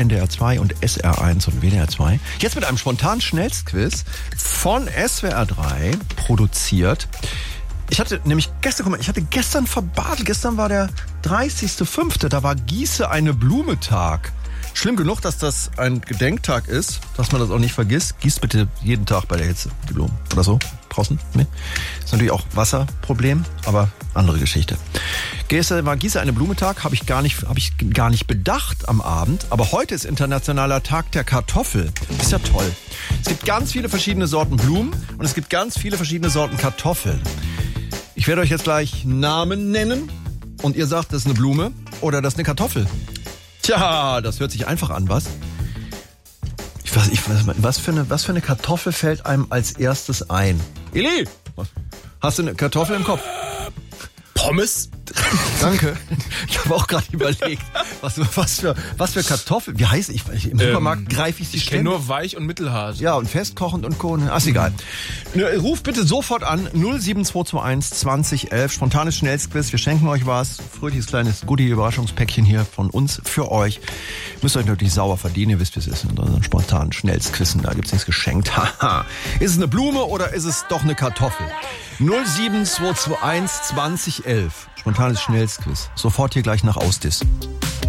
NDR 2 und SR1 und WDR 2. Jetzt mit einem spontanen Schnellstquiz von SWR 3 produziert. Ich hatte nämlich gestern verbaselt. Gestern war der 30.05. Da war Gieße eine Blume Tag. Schlimm genug, dass das ein Gedenktag ist, dass man das auch nicht vergisst. Gießt bitte jeden Tag bei der Hitze die Blumen. Oder so? Draußen? Nee. Ist natürlich auch Wasserproblem, aber andere Geschichte. Gestern war Gieße eine Blume Tag, habe ich gar nicht bedacht am Abend. Aber heute ist Internationaler Tag der Kartoffel. Ist ja toll. Es gibt ganz viele verschiedene Sorten Blumen und es gibt ganz viele verschiedene Sorten Kartoffeln. Ich werde euch jetzt gleich Namen nennen und ihr sagt, das ist eine Blume oder das ist eine Kartoffel. Tja, das hört sich einfach an, was? Was für eine Kartoffel fällt einem als erstes ein? Eli, hast du eine Kartoffel im Kopf? Pommes? Danke. Ich habe auch gerade überlegt, was für Kartoffeln. Wie heißt ich? Im Supermarkt greife ich sie Ich kenne nur weich und mittelhart. Ja, und festkochend und Co. Ist egal. Ruf bitte sofort an 07221 2011. Spontanes Schnellstquiz. Wir schenken euch was. Fröhliches kleines Goodie-Überraschungspäckchen hier von uns für euch. Müsst euch natürlich sauber verdienen. Ihr wisst, wie es ist. In unseren spontanen Schnellstquizen. Da gibt's nichts geschenkt. Haha. Ist es eine Blume oder ist es doch eine Kartoffel? 07221 2011. Spontanes Schnellstquiz. Sofort hier gleich nach Ausdiss.